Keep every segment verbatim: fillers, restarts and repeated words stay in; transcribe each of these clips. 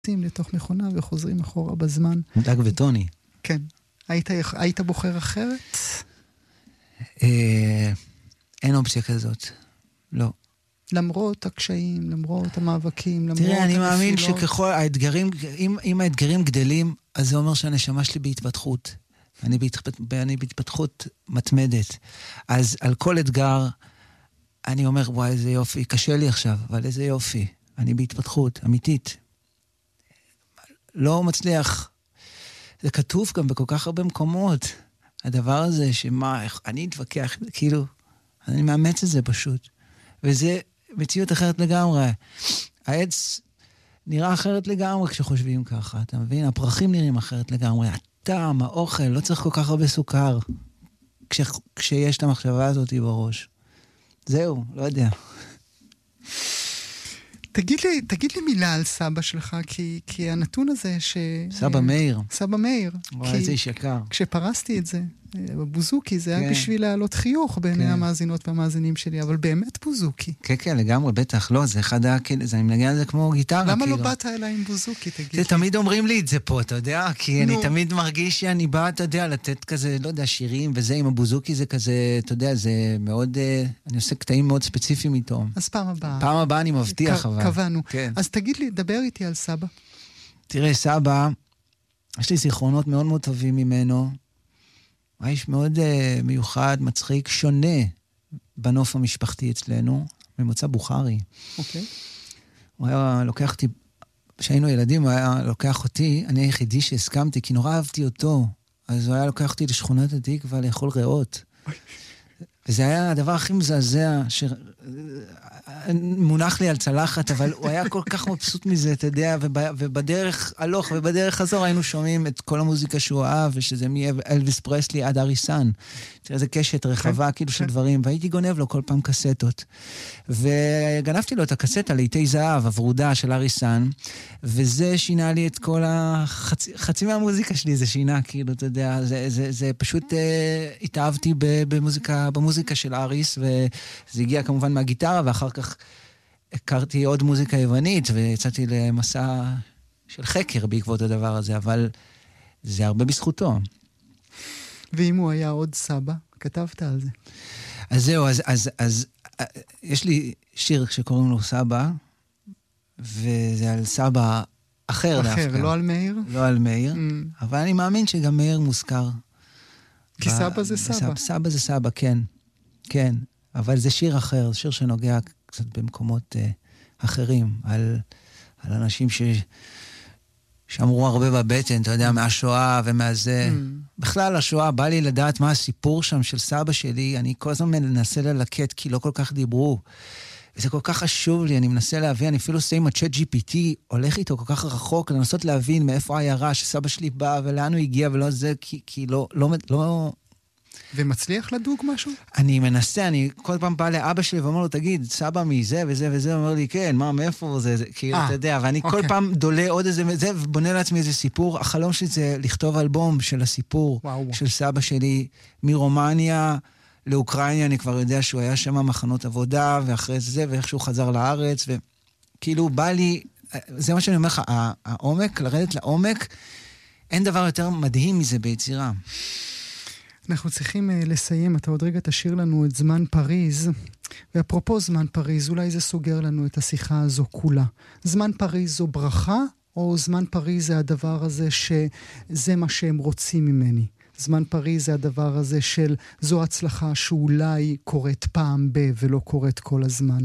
לתוך מכונה וחוזרים אחורה בזמן. דג וטוני. כן. היית, היית בוחר אחרת? אה, אין אופציה כזאת. לא. למרות הקשיים, למרות המאבקים, למרות הנפילות. תראה, אני מאמין שככל האתגרים, אם, אם האתגרים גדלים, אז זה אומר שהנשמה שלי בהתפתחות. אני, בהתפת, אני בהתפתחות מתמדת. אז על כל אתגר, אני אומר, וואי, איזה יופי, קשה לי עכשיו, אבל איזה יופי. אני בהתפתחות, אמיתית. לא מצליח. זה כתוב גם בכל כך הרבה מקומות. הדבר הזה שמה, אני אתווכח, כאילו, אני מאמץ את זה פשוט. וזה מציאות אחרת לגמרי. העץ נראה אחרת לגמרי כשחושבים ככה, אתה מבין? הפרחים נראים אחרת לגמרי. הטעם, האוכל, לא צריך כל כך הרבה סוכר. כש, כשיש את המחשבה הזאת בראש. זהו, לא יודע. תגיד לי, תגיד לי מילה על סבא שלך, כי, כי הנתון הזה ש... סבא מאיר. סבא מאיר. וואי, איזה איש יקר. כשפרסתי את זה, בבוזוקי, זה כן. היה בשביל להעלות חיוך בעיני כן. המאזינות והמאזינים שלי, אבל באמת בוזוקי. כן, כן, לגמרי, בטח. לא, זה אחד ה... זה, אני מנגן על זה כמו גיטרה. למה כאילו. לא באת אליי עם בוזוקי, תגיד זה לי? תמיד אומרים לי את זה פה, אתה יודע? כי נו. אני תמיד מרגיש שאני בא, אתה יודע, לתת כזה, לא יודע, שירים וזה, עם הבוזוקי זה כזה, אתה יודע, זה מאוד... אני עושה קטעים מאוד ספציפיים איתו. אז פעם הבאה. פעם הבאה אני מבטיח, אבל... קבענו. כן. אז תגיד לי, דבר איתי על סבא. תראה, סבא, יש לי זיכרונות מאוד מאוד טובים ממנו. הוא איש מאוד uh, מיוחד, מצחיק, שונה בנוף המשפחתי אצלנו, ממוצא בוכרי. אוקיי. הוא היה לוקח אותי, כשהיינו ילדים, הוא היה לוקח אותי, אני היחידי שהסכמתי, כי נורא אהבתי אותו. אז הוא היה לוקח אותי לשכונת התקווה לאכול ריאות. וזה היה הדבר הכי מזעזע, שמונח לי על צלחת, אבל הוא היה כל כך מבסוט מזה, אתה יודע, ובדרך הלוך ובדרך חזור היינו שומעים את כל המוזיקה שהוא אהב, ושזה מאלוויס פרסלי עד אריסן. תראה, זה קשת רחבה, כאילו של דברים, והייתי גונב לו כל פעם קסטות. וגנבתי לו את הקסטה לעיתי זהב, הוורודה של אריסן, וזה שינה לי את כל החצי, חצי מהמוזיקה שלי, זה שינה, כאילו, אתה יודע, זה, זה, זה פשוט אה, התאהבתי במוזיקה, במוזיקה של אריס, וזה הגיע כמובן מהגיטרה, ואחר כך הכרתי עוד מוזיקה יוונית, ויצאתי למסע של חקר בעקבות הדבר הזה, אבל זה הרבה בזכותו. ואם הוא היה עוד סבא, כתבת על זה. אז זהו, אז, אז, אז יש לי שיר שקוראים לו סבא, וזה על סבא אחר דווקא. אחר, לא על מאיר? לא על מאיר, mm. אבל אני מאמין שגם מאיר מוזכר. כי ב... סבא זה סבא. סבא, סבא זה סבא, כן. כן, אבל זה שיר אחר, שיר שנוגע קצת במקומות uh, אחרים, על, על אנשים ש... שאמרו הרבה בבטן, אתה יודע, מהשואה ומהזה. Mm. בכלל, השואה, בא לי לדעת מה הסיפור שם של סבא שלי, אני כל הזמן מנסה ללקט, כי לא כל כך דיברו. וזה כל כך חשוב לי, אני מנסה להבין, אני אפילו עושה עם הצ'אט ג'י פי טי, הולך איתו כל כך רחוק, לנסות להבין מאיפה העיירה שסבא שלי בא, ולאן הוא הגיע, ולא זה, כי, כי לא, לא, לא... ומצליח לדוג משהו? אני מנסה, אני כל פעם בא לאבא שלי ואומר לו, תגיד, סבא מזה וזה וזה, הוא אומר לי, כן, מה, מאיפה זה, זה, כאילו, אתה יודע, ואני כל פעם דולה עוד איזה, זה, ובונה לעצמי איזה סיפור, החלום שלי זה לכתוב אלבום של הסיפור, של סבא שלי, מרומניה לאוקראינה, אני כבר יודע שהוא היה שם מחנות עבודה, ואחרי זה, ואיך שהוא חזר לארץ, וכאילו, בא לי, זה מה שאני אומר לך, העומק, לרדת לעומק, אין דבר יותר מדהים מזה ביצירה. אנחנו צריכים uh, לסיים, אתה עוד רגע תשאיר לנו את זמן פריז, ואפרופו זמן פריז, אולי זה סוגר לנו את השיחה הזו כולה. זמן פריז זו ברכה, או זמן פריז זה הדבר הזה שזה מה שהם רוצים ממני? זמן פריז זה הדבר הזה של זו הצלחה שאולי קורית פעם ב ולא קורית כל הזמן.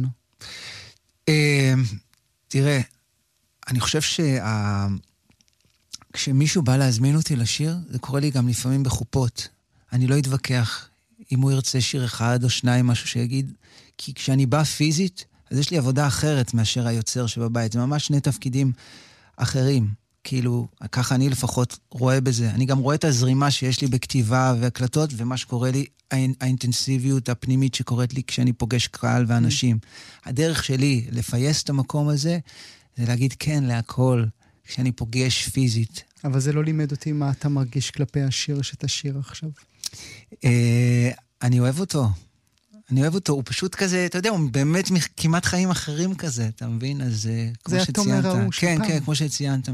תראה, אני חושב שה... כשמישהו בא להזמין אותי לשיר, זה קורה לי גם לפעמים בחופות. אני לא אתווכח אם הוא ירצה שיר אחד או שניים, משהו שיגיד, כי כשאני בא פיזית, אז יש לי עבודה אחרת מאשר היוצר שבבית. זה ממש שני תפקידים אחרים. כאילו, ככה אני לפחות רואה בזה. אני גם רואה את הזרימה שיש לי בכתיבה והקלטות, ומה שקורה לי, האינטנסיביות הפנימית שקורית לי כשאני פוגש קהל ואנשים. הדרך שלי לפייס את המקום הזה, זה להגיד כן להכל, כשאני פוגש פיזית. אבל זה לא לימד אותי מה אתה מרגיש כלפי השיר שתשיר עכשיו. אני אוהב אותו. אני אוהב אותו, הוא פשוט כזה, אתה יודע, הוא באמת כמעט חיים אחרים כזה, אתה מבין? אז כמו שציינת. זה התומר ההוא כן, כן, כמו שציינת.